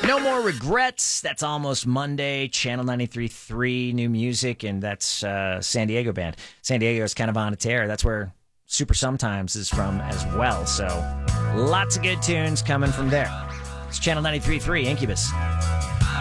No More Regrets. That's Almost Monday. Channel 93.3 new music, and that's San Diego band. San Diego is kind of on a tear. That's where Super Sometimes is from as well. So lots of good tunes coming from there. It's Channel 93.3 Incubus.